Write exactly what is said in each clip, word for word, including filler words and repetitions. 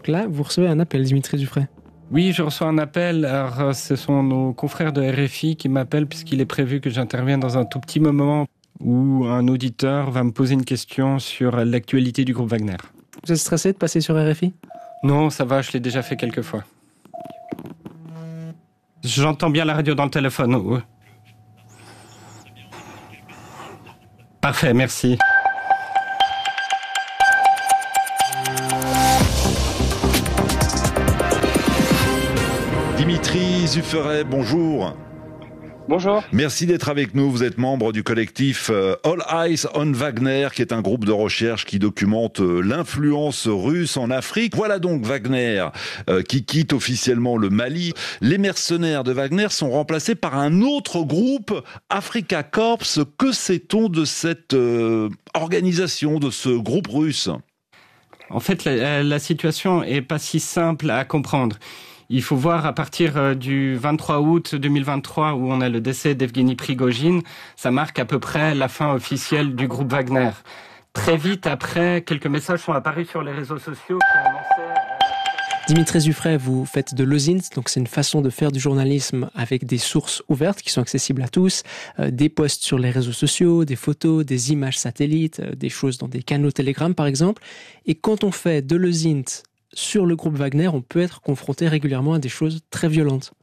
Donc là, vous recevez un appel, Dimitri Dufray. Oui, je reçois un appel. Alors, ce sont nos confrères de R F I qui m'appellent puisqu'il est prévu que j'intervienne dans un tout petit moment où un auditeur va me poser une question sur l'actualité du groupe Wagner. Vous êtes stressé de passer sur R F I ? Non, ça va, je l'ai déjà fait quelques fois. J'entends bien la radio dans le téléphone. Oui. Parfait, merci. Dimitri Dufray, bonjour. Bonjour. Merci d'être avec nous. Vous êtes membre du collectif All Eyes on Wagner, qui est un groupe de recherche qui documente l'influence russe en Afrique. Voilà donc Wagner euh, qui quitte officiellement le Mali. Les mercenaires de Wagner sont remplacés par un autre groupe, Afrika Korps. Que sait-on de cette euh, organisation, de ce groupe russe ? En fait, la, la situation est pas si simple à comprendre. Il faut voir à partir du vingt-trois août deux mille vingt-trois où on a le décès d'Evgeny Prigojine, ça marque à peu près la fin officielle du groupe Wagner. Très vite après, quelques messages sont apparus sur les réseaux sociaux qui annonçaient... Dimitri Dufray, vous faites de l'O S I N T, donc c'est une façon de faire du journalisme avec des sources ouvertes qui sont accessibles à tous, euh, des posts sur les réseaux sociaux, des photos, des images satellites, euh, des choses dans des canaux Telegram par exemple. Et quand on fait de l'O S I N T sur le groupe Wagner, on peut être confronté régulièrement à des choses très violentes.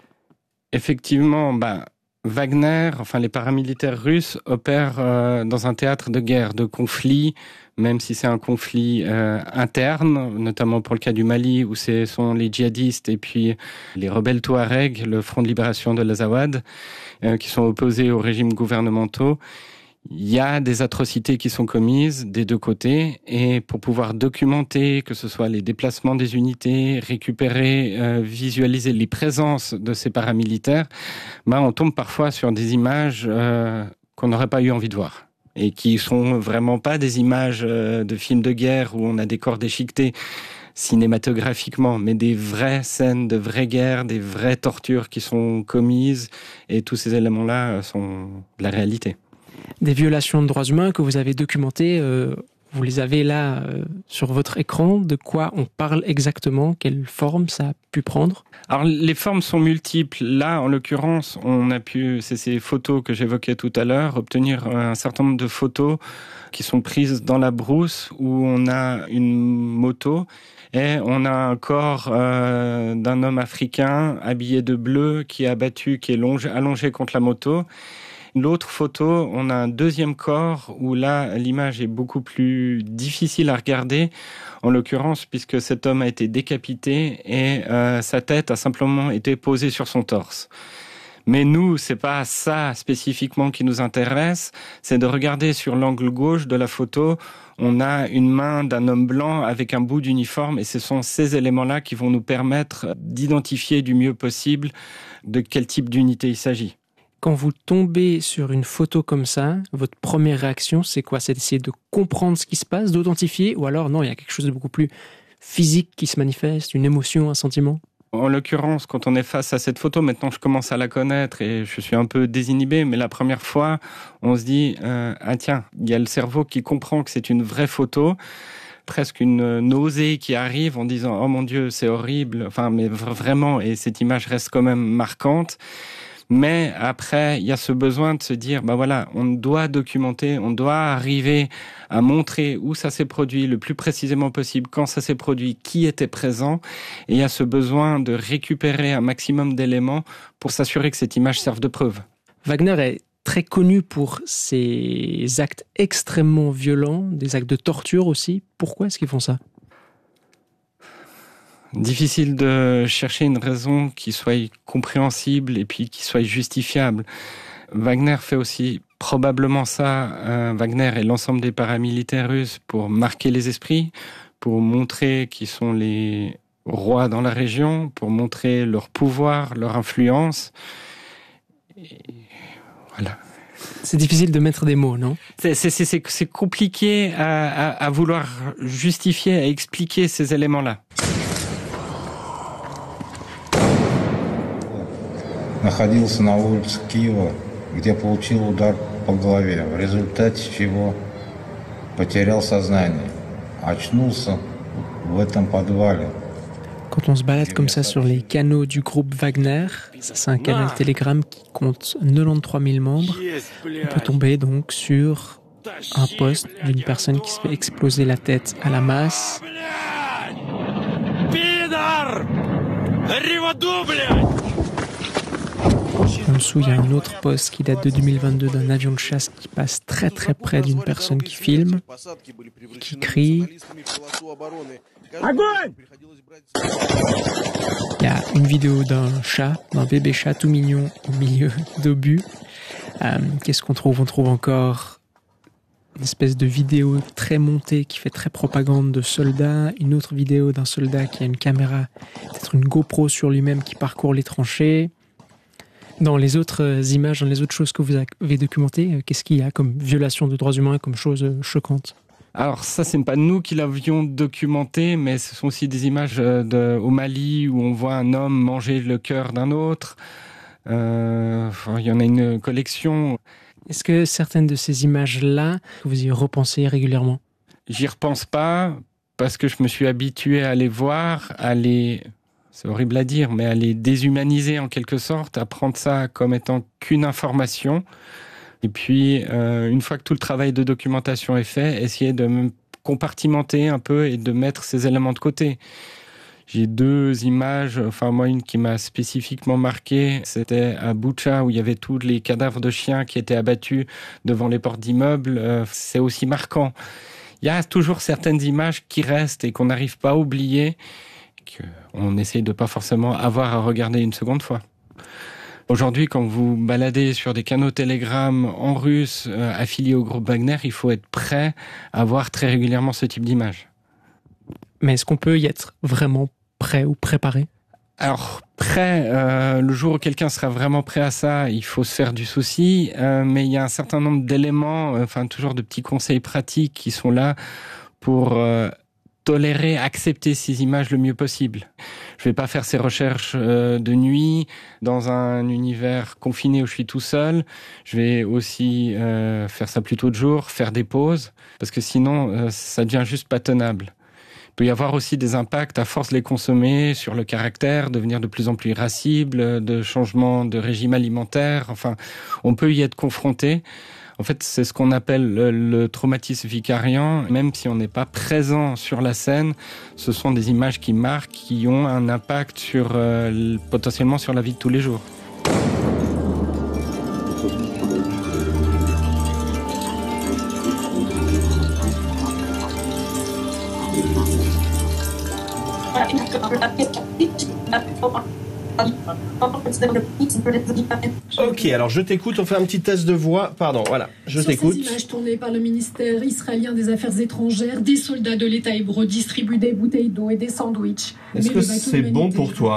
Effectivement, bah, Wagner, enfin les paramilitaires russes, opèrent euh, dans un théâtre de guerre, de conflit, même si c'est un conflit euh, interne, notamment pour le cas du Mali, où ce sont les djihadistes et puis les rebelles touaregs, le Front de libération de l'Azawad, euh, qui sont opposés aux régimes gouvernementaux. Il y a des atrocités qui sont commises des deux côtés et pour pouvoir documenter, que ce soit les déplacements des unités, récupérer, euh, visualiser les présences de ces paramilitaires, bah, on tombe parfois sur des images euh, qu'on n'aurait pas eu envie de voir et qui sont vraiment pas des images euh, de films de guerre où on a des corps déchiquetés cinématographiquement, mais des vraies scènes de vraies guerres, des vraies tortures qui sont commises et tous ces éléments-là sont de la réalité. Des violations de droits humains que vous avez documentées, euh, vous les avez là euh, sur votre écran. De quoi on parle exactement ? Quelle forme ça a pu prendre ? Alors les formes sont multiples. Là, en l'occurrence, on a pu, c'est ces photos que j'évoquais tout à l'heure, obtenir un certain nombre de photos qui sont prises dans la brousse où on a une moto et on a un corps euh, d'un homme africain habillé de bleu qui est abattu, qui est longé, allongé contre la moto. L'autre photo, on a un deuxième corps où là, l'image est beaucoup plus difficile à regarder, en l'occurrence, puisque cet homme a été décapité et euh, sa tête a simplement été posée sur son torse. Mais nous, c'est pas ça spécifiquement qui nous intéresse, c'est de regarder sur l'angle gauche de la photo, on a une main d'un homme blanc avec un bout d'uniforme et ce sont ces éléments-là qui vont nous permettre d'identifier du mieux possible de quel type d'unité il s'agit. Quand vous tombez sur une photo comme ça, votre première réaction, c'est quoi ? C'est d'essayer de comprendre ce qui se passe, d'authentifier, ou alors non, il y a quelque chose de beaucoup plus physique qui se manifeste, une émotion, un sentiment ? En l'occurrence, quand on est face à cette photo, maintenant je commence à la connaître et je suis un peu désinhibé, mais la première fois, on se dit euh, « Ah tiens, il y a le cerveau qui comprend que c'est une vraie photo », presque une nausée qui arrive en disant « Oh mon Dieu, c'est horrible », enfin mais vraiment, et cette image reste quand même marquante. Mais après, il y a ce besoin de se dire, bah voilà, on doit documenter, on doit arriver à montrer où ça s'est produit le plus précisément possible, quand ça s'est produit, qui était présent. Et il y a ce besoin de récupérer un maximum d'éléments pour s'assurer que cette image serve de preuve. Wagner est très connu pour ses actes extrêmement violents, des actes de torture aussi. Pourquoi est-ce qu'ils font ça ? Difficile de chercher une raison qui soit compréhensible et puis qui soit justifiable. Wagner fait aussi probablement ça, euh, Wagner et l'ensemble des paramilitaires russes, pour marquer les esprits, pour montrer qu'ils sont les rois dans la région, pour montrer leur pouvoir, leur influence. Et voilà. C'est difficile de mettre des mots, non ? C'est, c'est, c'est, c'est compliqué à, à, à vouloir justifier, à expliquer ces éléments-là. Находился на улице Киева, где получил удар по голове, в результате чего потерял сознание. Очнулся в этом подвале. Quand on se balade comme ça sur les canaux du groupe Wagner, ça c'est un canal Telegram qui compte quatre-vingt-treize mille membres, on peut tomber donc sur un post d'une personne qui se fait exploser la tête à la masse. En dessous, il y a un autre post qui date de deux mille vingt-deux d'un avion de chasse qui passe très très près d'une personne qui filme, qui crie. Il y a une vidéo d'un chat, d'un bébé chat tout mignon au milieu d'obus. Euh, qu'est-ce qu'on trouve ? On trouve encore une espèce de vidéo très montée qui fait très propagande de soldats, une autre vidéo d'un soldat qui a une caméra, peut-être une GoPro sur lui-même qui parcourt les tranchées. Dans les autres images, dans les autres choses que vous avez documentées, qu'est-ce qu'il y a comme violation de droits humains, comme chose choquante ? Alors ça, c'est pas nous qui l'avions documenté, mais ce sont aussi des images de, au Mali où on voit un homme manger le cœur d'un autre. Euh, il y en a une collection. Est-ce que certaines de ces images-là, vous y repensez régulièrement ? J'y repense pas parce que je me suis habitué à les voir, à les... C'est horrible à dire, mais à les déshumaniser en quelque sorte, à prendre ça comme étant qu'une information. Et puis, euh, une fois que tout le travail de documentation est fait, essayer de me compartimenter un peu et de mettre ces éléments de côté. J'ai deux images, enfin moi une qui m'a spécifiquement marqué, c'était à Boucha où il y avait tous les cadavres de chiens qui étaient abattus devant les portes d'immeubles. Euh, c'est aussi marquant. Il y a toujours certaines images qui restent et qu'on n'arrive pas à oublier, qu'on essaye de pas forcément avoir à regarder une seconde fois. Aujourd'hui, quand vous baladez sur des canaux Telegram en russe euh, affiliés au groupe Wagner, il faut être prêt à voir très régulièrement ce type d'image. Mais est-ce qu'on peut y être vraiment prêt ou préparé ? Alors, prêt, euh, le jour où quelqu'un sera vraiment prêt à ça, il faut se faire du souci, euh, mais il y a un certain nombre d'éléments, euh, enfin toujours de petits conseils pratiques qui sont là pour... Euh, tolérer, accepter ces images le mieux possible. Je vais pas faire ces recherches euh, de nuit dans un univers confiné où je suis tout seul. Je vais aussi euh, faire ça plutôt de jour, faire des pauses, parce que sinon euh, ça devient juste pas tenable. Il peut y avoir aussi des impacts à force de les consommer sur le caractère, devenir de plus en plus irascible, de changement de régime alimentaire. Enfin, on peut y être confronté. En fait, c'est ce qu'on appelle le, le traumatisme vicariant. Même si on n'est pas présent sur la scène, ce sont des images qui marquent, qui ont un impact sur, euh, potentiellement sur la vie de tous les jours. Ok, alors je t'écoute, on fait un petit test de voix. Pardon, voilà, je Sur t'écoute. Sur ces images tournées par le ministère israélien des Affaires étrangères, des soldats de l'État hébreu distribuent des bouteilles d'eau et des sandwichs. Est-ce que c'est bon pour toi ?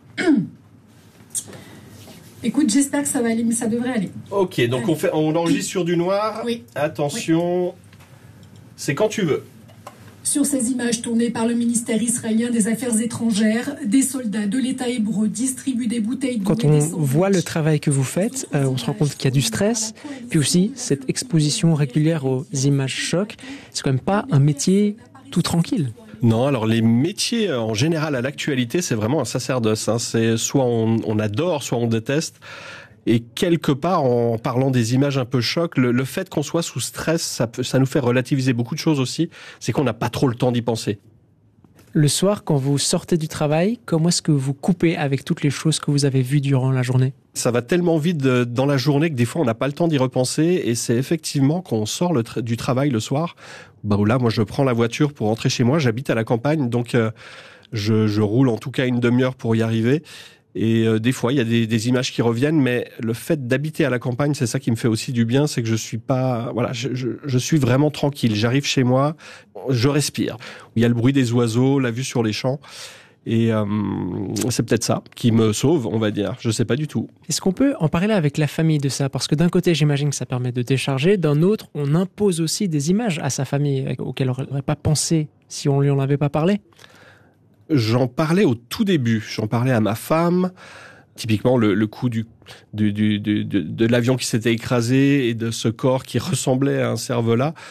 Écoute, j'espère que ça va aller, mais ça devrait aller. Ok, donc on, fait, on enregistre sur du noir. Oui. Attention, oui. C'est quand tu veux. Sur ces images tournées par le ministère israélien des Affaires étrangères, des soldats de l'État hébreu distribuent des bouteilles d'eau. Quand on voit le travail que vous faites, euh, on se rend compte qu'il y a du stress, puis aussi cette exposition régulière aux images chocs. C'est quand même pas un métier tout tranquille. Non, alors les métiers en général à l'actualité, c'est vraiment un sacerdoce. Hein. C'est soit on, on adore, soit on déteste. Et quelque part, en parlant des images un peu chocs, le, le fait qu'on soit sous stress, ça, peut, ça nous fait relativiser beaucoup de choses aussi. C'est qu'on n'a pas trop le temps d'y penser. Le soir, quand vous sortez du travail, comment est-ce que vous coupez avec toutes les choses que vous avez vues durant la journée ? Ça va tellement vite de, dans la journée que des fois, on n'a pas le temps d'y repenser. Et c'est effectivement quand on sort le tra- du travail le soir, bah là, moi, je prends la voiture pour rentrer chez moi. J'habite à la campagne, donc euh, je, je roule en tout cas une demi-heure pour y arriver. Et euh, des fois, il y a des, des images qui reviennent, mais le fait d'habiter à la campagne, c'est ça qui me fait aussi du bien, c'est que je suis pas, voilà, je, je, je suis vraiment tranquille. J'arrive chez moi, je respire. Il y a le bruit des oiseaux, la vue sur les champs, et euh, c'est peut-être ça qui me sauve, on va dire. Je sais pas du tout. Est-ce qu'on peut en parler avec la famille de ça ? Parce que d'un côté, j'imagine que ça permet de décharger, d'un autre, on impose aussi des images à sa famille auxquelles on n'aurait pas pensé si on lui en avait pas parlé. J'en parlais au tout début. J'en parlais à ma femme. Typiquement, le, le coup du, du, du, du, de, de l'avion qui s'était écrasé et de ce corps qui ressemblait à un cervelas.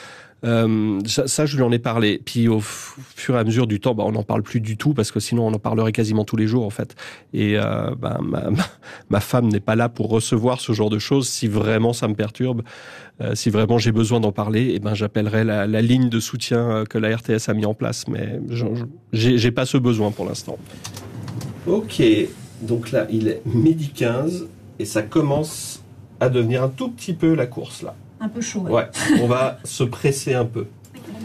Euh, ça, ça, je lui en ai parlé. Puis au f- fur et à mesure du temps, bah, on n'en parle plus du tout parce que sinon on en parlerait quasiment tous les jours en fait. Et euh, bah, ma, ma, ma femme n'est pas là pour recevoir ce genre de choses. Si vraiment ça me perturbe, euh, si vraiment j'ai besoin d'en parler, eh ben j'appellerai la, la ligne de soutien que la R T S a mis en place. Mais je, je, j'ai, j'ai pas ce besoin pour l'instant. Ok, donc là il est midi quinze et ça commence à devenir un tout petit peu la course là. Un peu chaud. Ouais, ouais on va se presser un peu.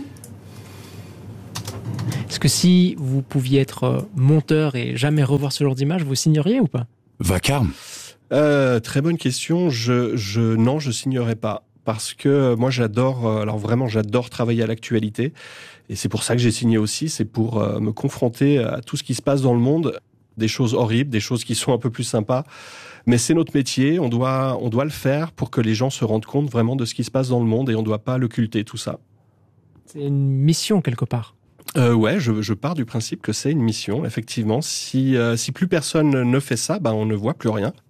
Est-ce que si vous pouviez être monteur et jamais revoir ce genre d'image, vous signeriez ou pas ? Vacarme. Euh, très bonne question. Je, je, non, je signerai pas. Parce que moi, j'adore, alors vraiment, j'adore travailler à l'actualité. Et c'est pour ça que j'ai signé aussi. C'est pour euh, me confronter à tout ce qui se passe dans le monde. Des choses horribles, des choses qui sont un peu plus sympas. Mais c'est notre métier. On doit, on doit le faire pour que les gens se rendent compte vraiment de ce qui se passe dans le monde et on doit pas l'occulter, tout ça. C'est une mission quelque part. Euh, ouais, je, je pars du principe que c'est une mission, effectivement. Si, euh, si plus personne ne fait ça, ben on ne voit plus rien.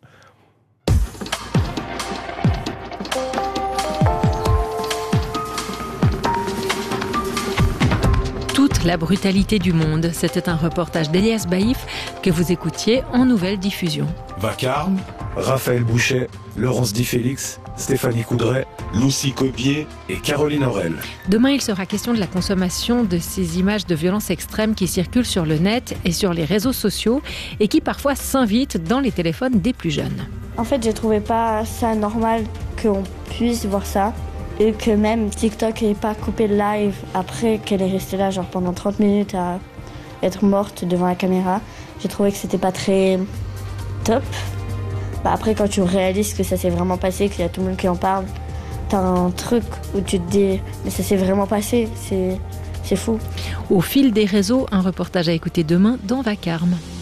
Toute la brutalité du monde, c'était un reportage d'Elias Baïf que vous écoutiez en nouvelle diffusion. Vacarme, Raphaël Bouchet, Laurence Di Félix, Stéphanie Coudray, Lucie Copier et Caroline Aurel. Demain, il sera question de la consommation de ces images de violence extrême qui circulent sur le net et sur les réseaux sociaux et qui parfois s'invitent dans les téléphones des plus jeunes. En fait, je trouvais pas ça normal qu'on puisse voir ça et que même TikTok n'ait pas coupé le live après qu'elle est restée là genre pendant trente minutes à être morte devant la caméra. J'ai trouvé que c'était pas très top. Bah après, quand tu réalises que ça s'est vraiment passé, qu'il y a tout le monde qui en parle, t'as un truc où tu te dis mais ça s'est vraiment passé, c'est, c'est fou. Au fil des réseaux, un reportage à écouter demain dans Vacarme.